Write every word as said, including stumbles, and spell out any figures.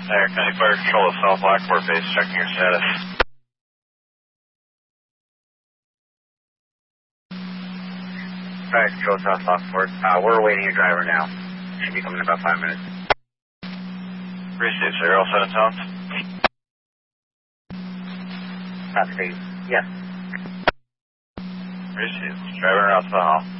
There, County Fire Control of South Lockport Base, checking your status. Fire Control South Lockport. Uh, we're awaiting your driver now. Should be coming in about five minutes. Receive, sir. All set in tones? Copy, yes. Receive. Driver out to the hall.